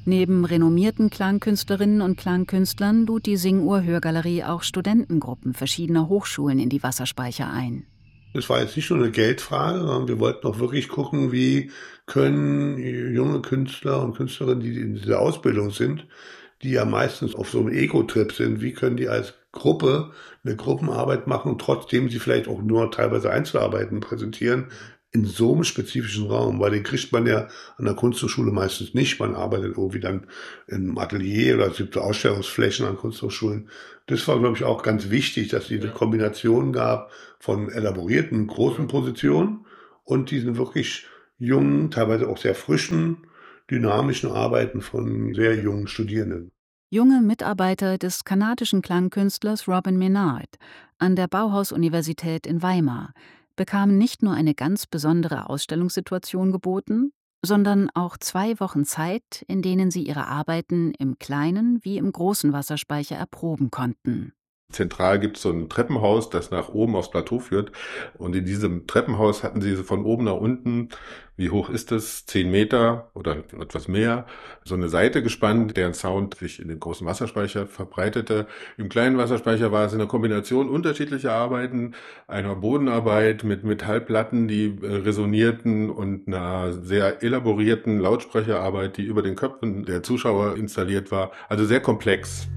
Neben renommierten Klangkünstlerinnen und Klangkünstlern lud die Singuhr-Hörgalerie auch Studentengruppen verschiedener Hochschulen in die Wasserspeicher ein. Es war jetzt nicht nur eine Geldfrage, sondern wir wollten auch wirklich gucken, wie können junge Künstler und Künstlerinnen, die in dieser Ausbildung sind, die ja meistens auf so einem Ego-Trip sind, wie können die als Gruppe eine Gruppenarbeit machen, trotzdem sie vielleicht auch nur teilweise Einzelarbeiten präsentieren, in so einem spezifischen Raum, weil den kriegt man ja an der Kunsthochschule meistens nicht. Man arbeitet irgendwie dann im Atelier oder es gibt so Ausstellungsflächen an Kunsthochschulen. Das war, glaube ich, auch ganz wichtig, dass es diese Kombination gab von elaborierten, großen Positionen und diesen wirklich jungen, teilweise auch sehr frischen, dynamischen Arbeiten von sehr jungen Studierenden. Junge Mitarbeiter des kanadischen Klangkünstlers Robin Menard an der Bauhaus-Universität in Weimar bekamen nicht nur eine ganz besondere Ausstellungssituation geboten, sondern auch 2 Wochen Zeit, in denen sie ihre Arbeiten im kleinen wie im großen Wasserspeicher erproben konnten. Zentral gibt es so ein Treppenhaus, das nach oben aufs Plateau führt. Und in diesem Treppenhaus hatten sie von oben nach unten, wie hoch ist es, 10 Meter oder etwas mehr, so eine Seite gespannt, deren Sound sich in den großen Wasserspeicher verbreitete. Im kleinen Wasserspeicher war es eine Kombination unterschiedlicher Arbeiten, einer Bodenarbeit mit Metallplatten, die resonierten und einer sehr elaborierten Lautsprecherarbeit, die über den Köpfen der Zuschauer installiert war. Also sehr komplex.